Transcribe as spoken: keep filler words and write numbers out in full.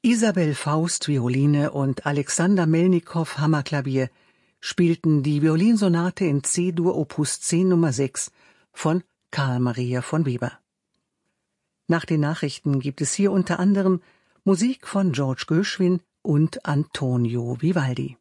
Isabel Faust Violine und Alexander Melnikow Hammerklavier spielten die Violinsonate in C-Dur Opus zehn Nummer sechs von Carl Maria von Weber. Nach den Nachrichten gibt es hier unter anderem Musik von George Gershwin und Antonio Vivaldi.